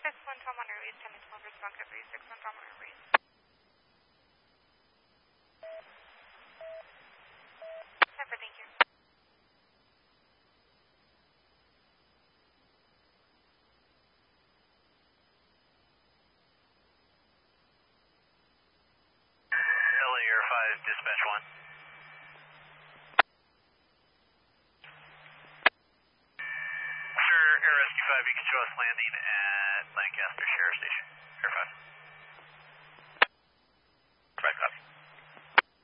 61 Tom on Airways, 10 to 12, respond to 361 Tom on Airways. Super, thank you. LA Air 5, dispatch 1. Sure, Air Rescue 5, you can show us landing at Lancaster Sheriff Station. Air 5.